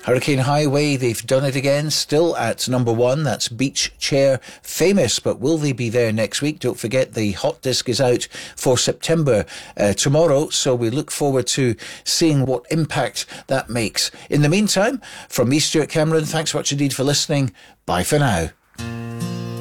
Hurricane Highway, they've done it again, still at number 1. That's Beach Chair Famous, but will they be there next week? Don't forget the hot disc is out for September tomorrow, so we look forward to seeing what impact that makes. In the meantime, from me, Stuart Cameron, thanks much indeed for listening. Bye for now.